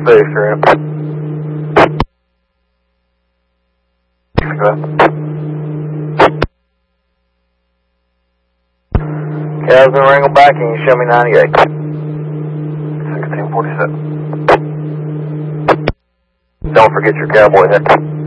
base, right? Okay, I was gonna wrangle back and you show me 98. 1647. Don't forget your cowboy hat.